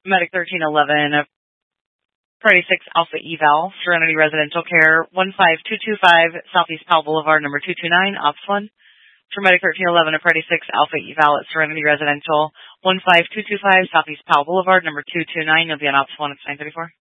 Medic 1311, Priority 6 Alpha Eval, Serenity Residential Care, 15225 Southeast Powell Boulevard, number 229, Ops 1. For Medic 1311, Priority 6 Alpha Eval at Serenity Residential, 15225 Southeast Powell Boulevard, number 229. You'll be on Ops 1 at 934.